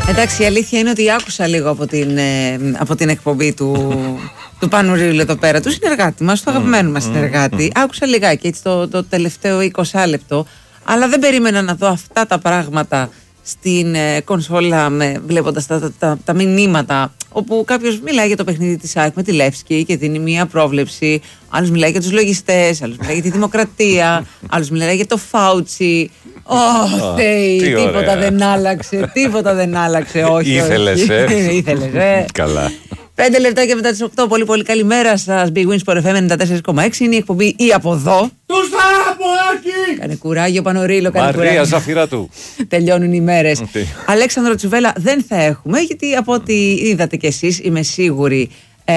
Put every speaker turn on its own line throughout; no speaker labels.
Εντάξει, η αλήθεια είναι ότι άκουσα λίγο από την εκπομπή του Πανουρίου εδώ πέρα, του συνεργάτη μας, του αγαπημένου μας συνεργάτη. Άκουσα λιγάκι έτσι το τελευταίο 20 λεπτό, αλλά δεν περίμενα να δω αυτά τα πράγματα στην κονσόλα βλέποντας τα μηνύματα, όπου κάποιος μιλάει για το παιχνίδι της ΑΕΚ με τη Λεύσκη και δίνει μια πρόβλεψη, άλλος μιλάει για τους λογιστές, άλλος μιλάει για τη δημοκρατία, άλλος μιλάει για το Φάουτσι. Θεοί, τίποτα δεν άλλαξε, τίποτα δεν άλλαξε. Όχι,
ήθελες, Καλά.
5 λεπτάκια μετά τις 8, πολύ πολύ καλημέρα σας. Big Wins for FM 94,6 είναι η εκπομπή ή από εδώ.
Τους Θαραπολάκη!
Κάνε κουράγιο Πανορίλο, κάνε
Μαρία
κουράγιο.
Ζαφυρά του.
Τελειώνουν οι μέρες. Αλέξανδρο Τσουβέλα δεν θα έχουμε, γιατί από ό,τι είδατε κι εσείς, είμαι σίγουρη,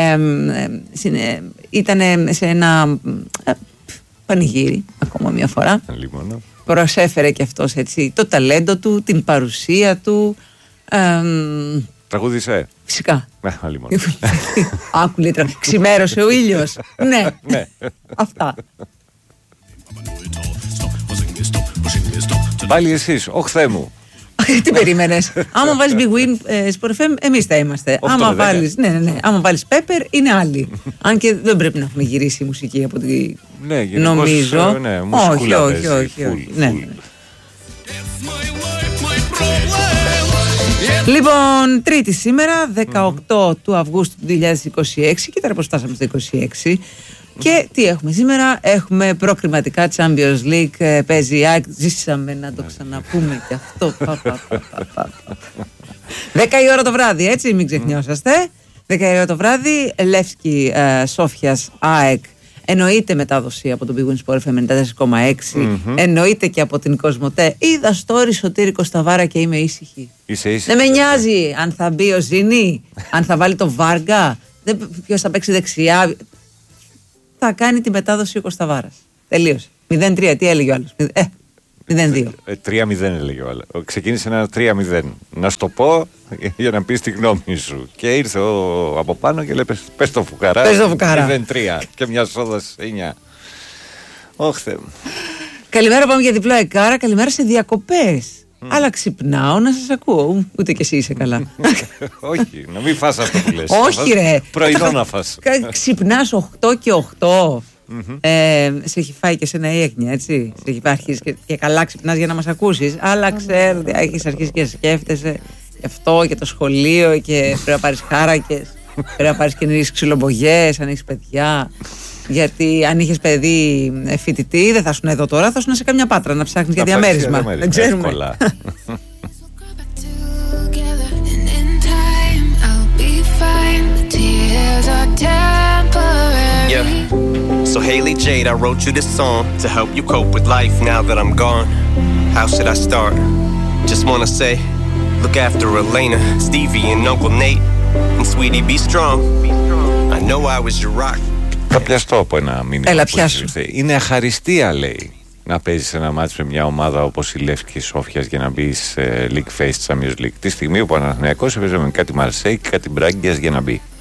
ήταν σε ένα πανηγύρι ακόμα μια φορά.
Λίμωνο.
Προσέφερε κι αυτός έτσι το ταλέντο του, την παρουσία του.
Τραγούδισε.
Φυσικά.
Λίμωνο.
Άκου λέει, ξημέρωσε ο ήλιος. Ναι. Αυτά.
Πάλι εσείς, όχθέ μου.
Τι περίμενες? Άμα βάλεις Big Win Sport FM, εμείς θα είμαστε. Άμα βάλεις, άμα βάλεις Pepper, είναι άλλοι. Αν και δεν πρέπει να έχουμε γυρίσει η μουσική από ό,τι νομίζω. Όχι. Ναι. Λοιπόν, Τρίτη σήμερα, 18 του Αυγούστου του 2026, και τώρα πώς φτάσαμε στο 26. Και τι έχουμε σήμερα? Έχουμε προκριματικά Champions League, παίζει η ΑΕΚ. Ζήσαμε να το ξαναπούμε και αυτό. 10 η ώρα το βράδυ, έτσι, μην ξεχνιόσαστε. 10 η ώρα το βράδυ, Λεύσκη Σόφιας ΑΕΚ. Εννοείται μετάδοση από το Big Wins Sport FM 94,6. Εννοείται και από την Κοσμοτέ. Είδα story Σωτήρη Κωνσταβάρα και είμαι ήσυχη. Δεν με νοιάζει αν θα μπει ο Ζήνη, αν θα βάλει το Βάργα, ποιος θα παίξει δεξιά. Θα κάνει τη μετάδοση ο Κωνσταβάρας. Τελείωσε. 0-3, τι έλεγε ο άλλος? 0-2.
3-0 έλεγε ο άλλος. Ξεκίνησε ένα 3-0. Να σου το πω για να πεις τη γνώμη σου. Και ήρθε από πάνω και λέει πες το φουκαρά. 0-3 και μια σόδα 9. Όχθε.
Καλημέρα, πάμε για διπλό εκάρα. Καλημέρα σε διακοπές. Αλλά ξυπνάω να σας ακούω. Ούτε κι εσύ είσαι καλά.
Όχι, να μην φας αυτό που λες.
Όχι ρε.
Πρωινό να φας.
Ξυπνάς 8 και 8. Σε έχει φάει και σε ένα έγνοια, έτσι. Σε έχει αρχίσει και καλά ξυπνάς για να μας ακούσεις. Αλλά ξέρω ότι έχεις αρχίσει και σκέφτεσαι γι' αυτό και το σχολείο και πρέπει να πάρεις χάρακες. Πρέπει να πάρεις καινούριες ξυλομπογιές, αν έχεις παιδιά. Γιατί αν είχες παιδί φοιτητή, δεν θα ήσουν εδώ τώρα, θα ήσουν σε καμιά πάτρα να ψάχνεις για διαμέρισμα. Δεν ξέρουμε.
Yeah. So Haley Jade, I wrote you this song to help you cope with life now that I'm gone. How should I start? Just wanna say, look after Elena, Stevie and Uncle Nate. And sweetie, be strong. I know I was your rock.
Θα πιαστώ από ένα μήνυμα.
Έλα, πιάσου.
Είναι αχαριστία, λέει, να παίζεις ένα μάτς με μια ομάδα όπως η Λεύσκη Σόφιας για να μπει σε League Face Champions League. Τη στιγμή που ο Παναθηναϊκός έπαιζε με κάτι Μαρσέη και κάτι Μπράγκιας για να μπει.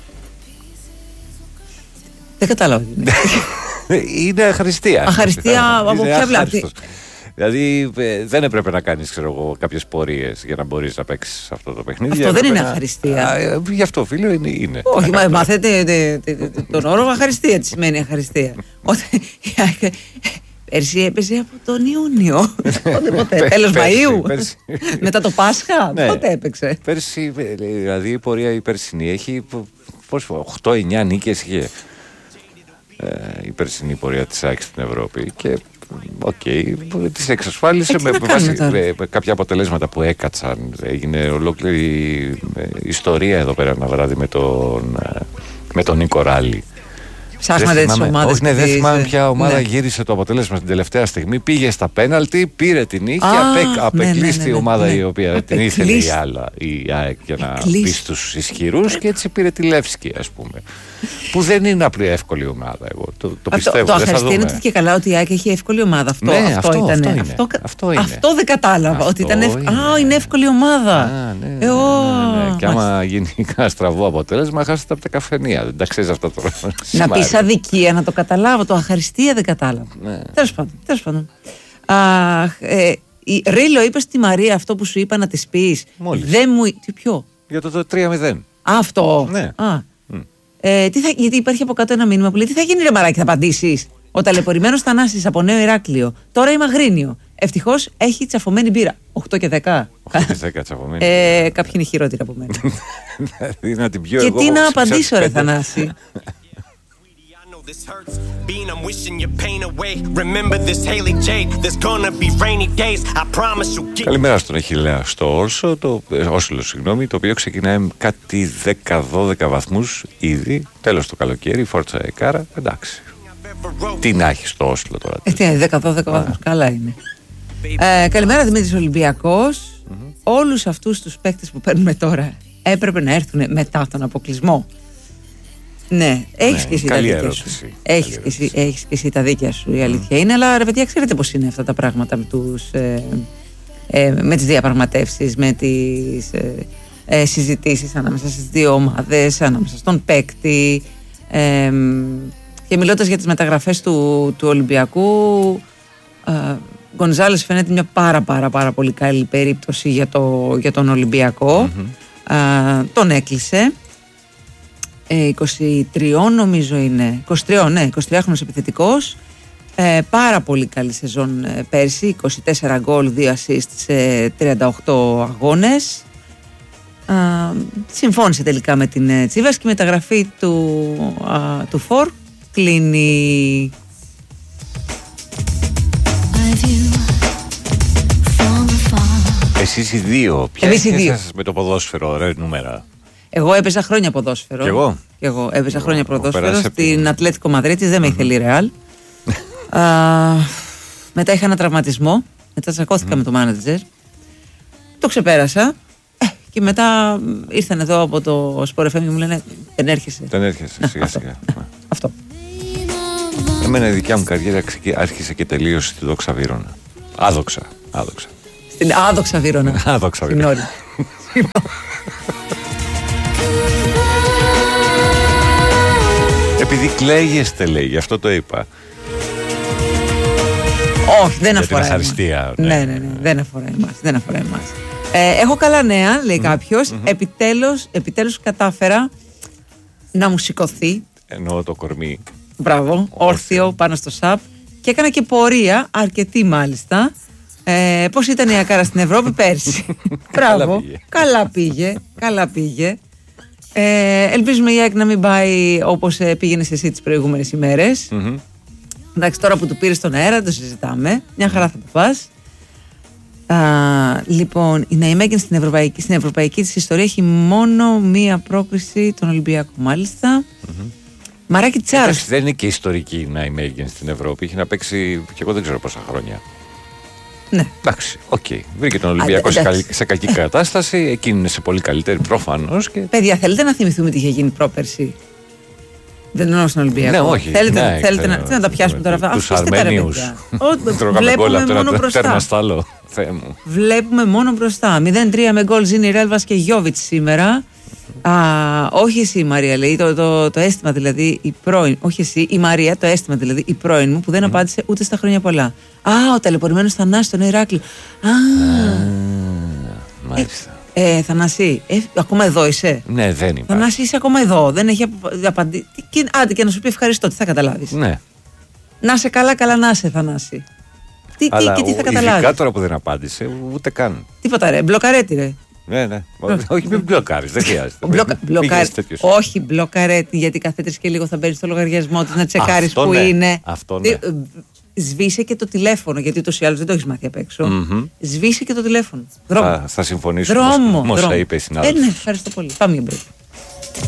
Δεν κατάλαβα.
Είναι αχαριστία.
Αχαριστία από ποια πλάτη?
Δηλαδή δεν έπρεπε να κάνεις, ξέρω εγώ, κάποιες πορείες για να μπορείς να παίξεις αυτό το παιχνίδι.
Αυτό δεν είναι αχαριστία.
Γι' αυτό, φίλο, είναι.
Όχι, μάθετε τον όρο αχαριστία. Τι σημαίνει αχαριστία? Πέρσι έπαιζε από τον Ιούνιο. Πότε? Τέλος Μαΐου? Μετά το Πάσχα? Πότε έπαιξε?
Πέρσι, δηλαδή η πορεία η περσινή έχει 8-9 νίκες είχε η περσινή πορεία της ΑΕΚ στην Ευρώπη. Και τις εξασφάλισε με κάποια αποτελέσματα που έκατσαν. Έγινε ολόκληρη ιστορία εδώ πέρα ένα βράδυ με τον Νίκο Ράλι.
Ψάχνατε τις ομάδες.
Όχι, δεν θυμάμαι ποια ομάδα γύρισε το αποτέλεσμα στην τελευταία στιγμή. Πήγε στα πέναλτι, πήρε την νίκη, απεκλείστη η ομάδα η οποία την ήθελε η ΑΕΚ για να μπει στους ισχυρούς και έτσι πήρε τη Λεύσκη, ας πούμε. Που δεν είναι απλή εύκολη ομάδα, εγώ το πιστεύω.
Το αχαριστή είναι ότι και καλά ότι η ΑΕΚ έχει εύκολη ομάδα. Αυτό δεν κατάλαβα. Ότι ήταν είναι εύκολη ομάδα.
Και άμα γίνει ένα στραβό αποτέλεσμα, χάσετε από τα καφενεία. Δεν τα ξέρεις αυτά τώρα.
Να πεις αδικία, να το καταλάβω. Το αχαριστία δεν κατάλαβα. Τέλος πάντων. Ρίλο, είπες στη Μαρία αυτό που σου είπα να της πεις?
Μόλις.
Δεν μου. Τι ποιο?
Για το 3-0.
Αυτό.
Ναι.
Γιατί υπάρχει από κάτω ένα μήνυμα που λέει: τι θα γίνει, ρε μαράκι, θα απαντήσεις? Ο ταλαιπωρημένος Θανάσης από Νέο Ηράκλειο. Τώρα είμαι Αγρίνιο. Ευτυχώς έχει τσαφωμένη μπύρα. 8 και 10.
8 και 10 τσαφωμένη.
Κάποιοι είναι χειρότεροι από μένα.
Δηλαδή να την πιω
Και
εγώ.
τι να απαντήσω, ρε Θανάση?
This hurts. Being I'm wishing your pain away. Remember this Haley Jade. There's gonna be rainy days. I promise you.
Καλημέρα στον Αχιλλέα στο Όσλο, συγγνώμη, το οποίο ξεκινάει κάτι 10-12 βαθμούς ήδη. Τέλος το καλοκαίρι, φόρτσα εκάρα. Εντάξει. Τι να έχει στο Όσλο τώρα?
10-12 βαθμούς. Καλά είναι. Καλημέρα, Δημήτρης Ολυμπιακός. Όλους αυτούς τους παίκτες που παίρνουμε τώρα έπρεπε να έρθουν μετά τον αποκλεισμό. Ναι, έχεις και εσύ τα δίκια σου. Έχεις και εσύ τα δίκια σου, η αλήθεια είναι. Αλλά ρε παιδιά, ξέρετε πώς είναι αυτά τα πράγματα με τις διαπραγματεύσεις, με τις συζητήσεις ανάμεσα στις δύο ομάδες, ανάμεσα στον παίκτη. Και μιλώντας για τις μεταγραφές του Ολυμπιακού, Γκονζάλες φαίνεται μια πάρα πολύ καλή περίπτωση για τον Ολυμπιακό. Τον έκλεισε. 23 νομίζω είναι. 23χρονος επιθετικός. Πάρα πολύ καλή σεζόν πέρσι. 24 γκολ, 2 assist σε 38 αγώνες. Συμφώνησε τελικά με την Τσίβας και η μεταγραφή του Φορ κλείνει.
Εσείς οι δύο, ποια είναι με το ποδόσφαιρο, ρε νούμερα?
Εγώ έπαιζα χρόνια ποδόσφαιρο.
Και εγώ
έπαιζα χρόνια ποδόσφαιρο στην Ατλέτικο Μαδρίτης, δεν με ήθελε η Ρεάλ. Μετά είχα ένα τραυματισμό. Μετά τσακώθηκα με το μάνατζερ. Το ξεπέρασα. Και μετά ήρθαν εδώ από το Sport FM και μου λένε: δεν έρχεσαι.
Σιγά σιγά.
Αυτό.
Εμένα η δικιά μου καριέρα άρχισε και τελείωσε στη Δόξα Βύρωνα. Άδοξα.
Στην Άδοξα Βύρωνα. Συγγνώμη.
Επειδή κλαίγεστε, λέει, γι' αυτό το είπα.
Όχι, δεν αφορά εμάς. Ναι, δεν αφορά εμάς. Έχω καλά νέα, λέει κάποιος. Επιτέλους κατάφερα να μου σηκωθεί.
Εννοώ το κορμί.
Μπράβο, όρθιο πάνω στο ΣΑΠ. Και έκανα και πορεία, αρκετή μάλιστα. Πώς ήταν η Ακάρα στην Ευρώπη πέρσι? Μπράβο, καλά πήγε. Ελπίζουμε η ΑΕΚ να μην πάει όπως πήγαινες εσύ τις προηγούμενες ημέρες. Εντάξει, τώρα που του πήρες στον αέρα το συζητάμε. Μια χαρά θα το πας. Λοιπόν, η Ναϊμέγεν στην ευρωπαϊκή της ιστορία έχει μόνο μία πρόκριση, τον Ολυμπιακό μάλιστα. Μαράκι Τσάρος.
Δεν είναι και ιστορική η Ναϊμέγεν στην Ευρώπη. Έχει να παίξει και εγώ δεν ξέρω πόσα χρόνια.
Ναι.
Εντάξει, οκ. Βρήκε τον Ολυμπιακό σε κακή κατάσταση. Εκείνη είναι σε πολύ καλύτερη προφανώς. Και...
Παιδιά, θέλετε να θυμηθούμε τι είχε γίνει πρόπερση? Δεν εννοώ στον Ολυμπιακό.
Ναι, όχι.
Θέλετε να τα πιάσουμε τώρα αυτά?
Τους Αρμένιους.
Βλέπουμε μόνο μπροστά. Βλέπουμε μόνο μπροστά. 0-3 με γκολ Ζήνη Ρέλβας και Γιόβιτς σήμερα. Όχι εσύ, Μαρία, λέει. Το αίσθημα δηλαδή η πρώην. Όχι εσύ, η Μαρία, το αίσθημα δηλαδή η πρώην μου που δεν απάντησε ούτε στα χρόνια πολλά. Ο ταλαιπωρημένος Θανάσης στο Νέο Ηράκλειο.
Μάλιστα.
Θανάση, ακόμα εδώ είσαι?
Ναι, δεν υπάρχει.
Θανάση, είσαι ακόμα εδώ. Δεν έχει απαντήσει. Άντε και να σου πει ευχαριστώ, τι θα καταλάβεις?
Ναι.
Να σε καλά να σε, Θανάση. Τι θα καταλάβεις?
Ειδικά τώρα που δεν απάντησε, ούτε καν.
Τίποτα, ρε. Μπλοκαρέτη, ρε.
Ναι. Όχι, μην μπλοκάρεις, δεν χρειάζεται.
Όχι, μπλοκαρέτη, γιατί κάθε 3 και λίγο θα μπαίνεις στο λογαριασμό της να τσεκάρεις που είναι.
Αυτό ναι.
Σβήσε και το τηλέφωνο, γιατί ούτως ή άλλως δεν το έχεις μάθει απ' έξω. Σβήσε και το τηλέφωνο.
Θα συμφωνήσουμε.
Δρόμο.
Όσα είπε η συνάδελφος.
Ναι, ευχαριστώ πολύ. Πάμε για break.